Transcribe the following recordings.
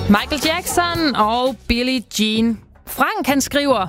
Michael Jackson og Billie Jean. Frank, han skriver...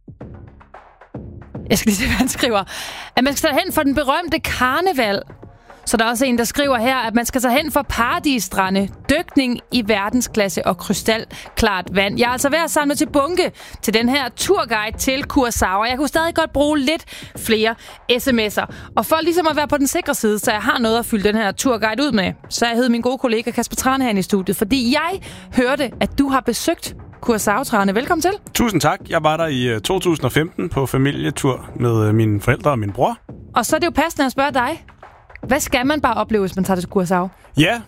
Jeg skal lige se, hvad han skriver. At man skal tage hen for den berømte karneval. Så der er også en, der skriver her, at man skal tage hen for paradisstrande, dykning i verdensklasse og krystalklart vand. Jeg er altså ved at samle til bunke til den her turguide til Curaçao. Jeg kunne stadig godt bruge lidt flere sms'er. Og for ligesom at være på den sikre side, så jeg har noget at fylde den her turguide ud med, så jeg hed min gode kollega Kasper Tran her i studiet, fordi jeg hørte, at du har besøgt Curaçao, Trane. Velkommen til. Tusind tak. Jeg var der i 2015 på familietur med mine forældre og min bror. Og så er det jo passende at spørge dig. Hvad skal man bare opleve, hvis man tager til Curaçao? Ja,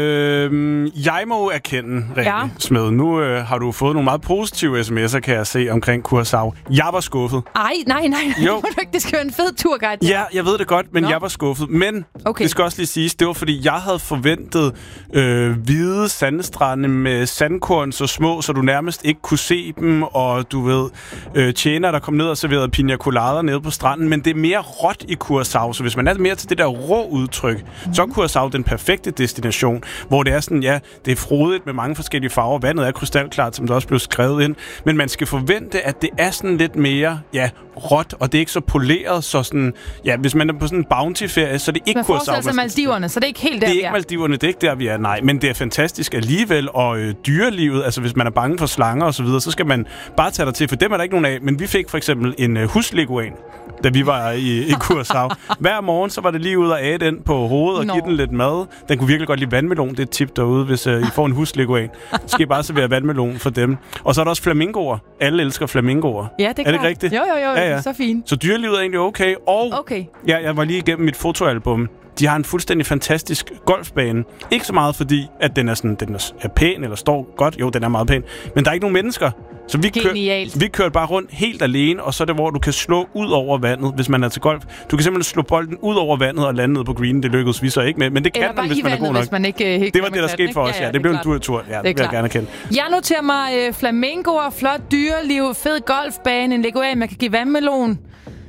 jeg må erkende, Rikke Smed. Nu har du fået nogle meget positive sms'er, kan jeg se, omkring Curaçao. Jeg var skuffet. Nej. Jo. Det skal være en fed turguide. Ja, jeg ved det godt, men jeg var skuffet. Men det skal også lige siges, det var fordi, jeg havde forventet hvide sandstrande med sandkorn så små, så du nærmest ikke kunne se dem, og du ved, tjener, der kom ned og serverede piña colader nede på stranden, men det er mere råt i Curaçao, så hvis man er mere til det der rå udtryk, så er Curaçao den perfekte destination, hvor det er sådan, det er frodigt med mange forskellige farver. Vandet er krystalklart, som der også blev skrevet ind. Men man skal forvente, at det er sådan lidt mere, råt, og det er ikke så poleret, så sådan, hvis man er på sådan en bounty-ferie, så er det ikke Curaçao. Man forestiller sig Maldiverne, så det er ikke helt der, det er ikke Maldiverne, det er ikke der, vi er, nej. Men det er fantastisk alligevel, og dyrelivet, altså hvis man er bange for slanger og så videre, så skal man bare tage dig til, for dem er der ikke nogen af. Men vi fik for eksempel en husleguan, da vi var i Curaçao. Hver morgen, så var det lige ud og æde den på hovedet og give den lidt mad. Den kunne virkelig godt lide vandmelon. Det er et tip derude, hvis I får en husleguan. Så skal I bare servere vandmelon for dem. Og så er der også flamingoer. Alle elsker flamingoer. Ja, det er det rigtigt? Jo, det er så fint. Så dyrelivet er egentlig okay. Og jeg var lige igennem mit fotoalbum. De har en fuldstændig fantastisk golfbane. Ikke så meget fordi, at den er pæn eller står godt. Jo, den er meget pæn. Men der er ikke nogen mennesker. Så vi kørte bare rundt helt alene, og så er det, hvor du kan slå ud over vandet, hvis man er til golf. Du kan simpelthen slå bolden ud over vandet og lande ned på green. Det lykkedes vi så ikke med, men det kan man, hvis man er god nok. Hvis man ikke, det var det, der skete for os, Det blev en tur. Ja, det vil jeg gerne kende. Jeg noterer mig flamingoer, flot dyreliv, fed golfbane, en leguan, man kan give vandmelon.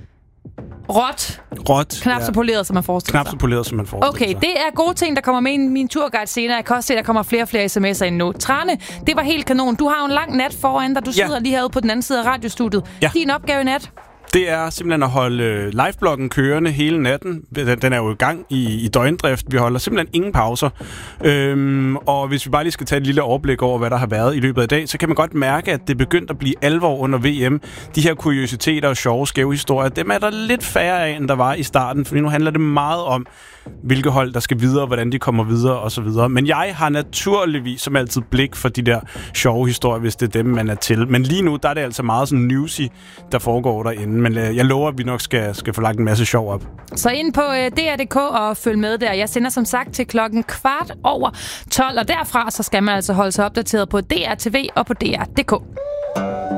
Råt. Knap så poleret, som man forestiller sig. Okay, det er gode ting, der kommer med i min turguide senere. Jeg kan også se, der kommer flere og flere sms'er ind nu. Trane, det var helt kanon. Du har jo en lang nat foran dig. Du sidder lige herude på den anden side af radiostudiet. Din opgave i nat? Det er simpelthen at holde livebloggen kørende hele natten. Den er jo i gang i døgndrift. Vi holder simpelthen ingen pauser. Og hvis vi bare lige skal tage et lille overblik over, hvad der har været i løbet af dag, så kan man godt mærke, at det er begyndt at blive alvor under VM. De her kuriositeter og sjove, skæve historier, dem er der lidt færre af, end der var i starten. Fordi nu handler det meget om, hvilke hold, der skal videre, hvordan de kommer videre osv. Men jeg har naturligvis som altid blik for de der sjove historier, hvis det er dem, man er til. Men lige nu, der er det altså meget sådan newsy, der foregår derinde. Men jeg lover, at vi nok skal få lagt en masse sjov op. Så ind på DR.dk og følg med der. Jeg sender som sagt til 12:15, og derfra så skal man altså holde sig opdateret på DR TV og på DR.dk.